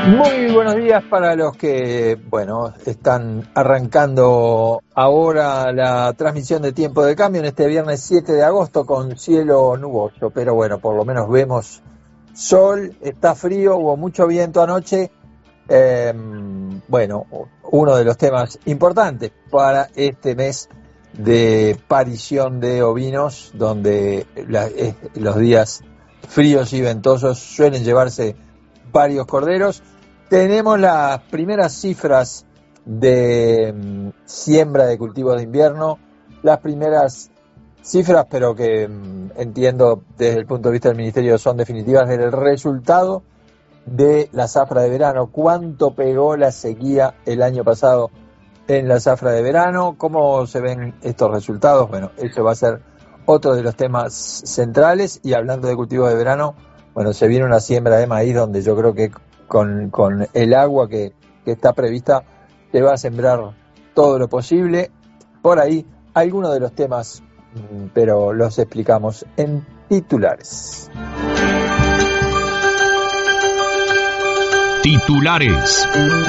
Muy buenos días para los que, están arrancando ahora la transmisión de Tiempo de Cambio en este viernes 7 de agosto con cielo nuboso, pero por lo menos vemos sol, está frío, hubo mucho viento anoche. Uno de los temas importantes para este mes de parición de ovinos, donde los días fríos y ventosos suelen llevarse varios corderos. Tenemos las primeras cifras de siembra de cultivos de invierno, las primeras cifras, pero que entiendo desde el punto de vista del Ministerio son definitivas, del resultado de la zafra de verano. ¿Cuánto pegó la sequía el año pasado en la zafra de verano? ¿Cómo se ven estos resultados? Bueno, eso va a ser otro de los temas centrales. Y hablando de cultivos de verano, se viene una siembra de maíz donde yo creo que con el agua que está prevista se va a sembrar todo lo posible. Por ahí algunos de los temas, pero los explicamos en titulares. Titulares.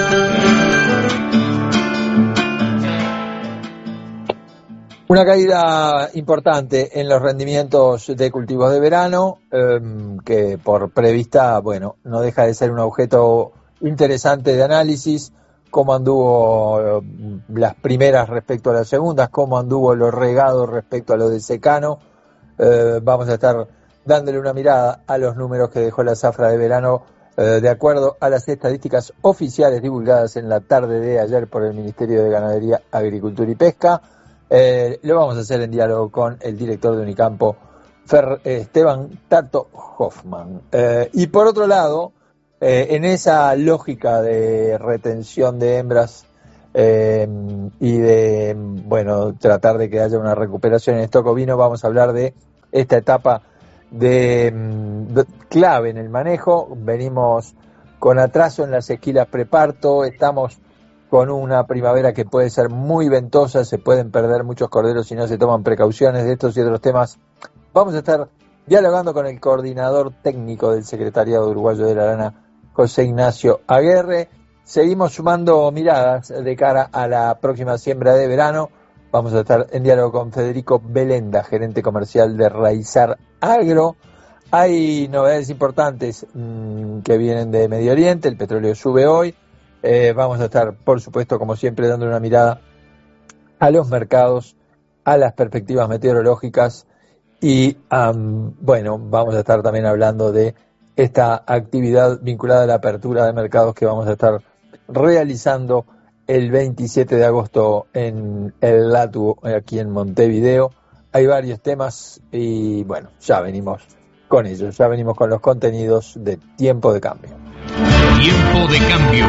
Una caída importante en los rendimientos de cultivos de verano, que por prevista, no deja de ser un objeto interesante de análisis. Cómo anduvo las primeras respecto a las segundas, cómo anduvo los regados respecto a los de secano. Vamos a estar dándole una mirada a los números que dejó la zafra de verano, de acuerdo a las estadísticas oficiales divulgadas en la tarde de ayer por el Ministerio de Ganadería, Agricultura y Pesca. Lo vamos a hacer en diálogo con el director de Unicampo, Esteban Tato Hoffman. Y por otro lado, en esa lógica de retención de hembras y de tratar de que haya una recuperación en stock ovino, vamos a hablar de esta etapa de clave en el manejo. Venimos con atraso en las esquilas preparto, estamos con una primavera que puede ser muy ventosa, se pueden perder muchos corderos si no se toman precauciones. De estos y otros temas vamos a estar dialogando con el coordinador técnico del Secretariado Uruguayo de la Lana, José Ignacio Aguerre. Seguimos sumando miradas de cara a la próxima siembra de verano. Vamos a estar en diálogo con Federico Belenda, gerente comercial de Raizar Agro. Hay novedades importantes que vienen de Medio Oriente, el petróleo sube hoy. Vamos a estar, por supuesto, como siempre, dando una mirada a los mercados, a las perspectivas meteorológicas y, vamos a estar también hablando de esta actividad vinculada a la apertura de mercados que vamos a estar realizando el 27 de agosto en el LATU, aquí en Montevideo. Hay varios temas y, ya venimos con ellos, ya venimos con los contenidos de Tiempo de Cambio. Tiempo de Cambio.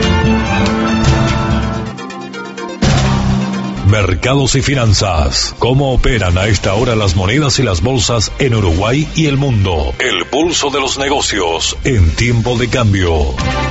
Mercados y finanzas. ¿Cómo operan a esta hora las monedas y las bolsas en Uruguay y el mundo? El pulso de los negocios en Tiempo de Cambio.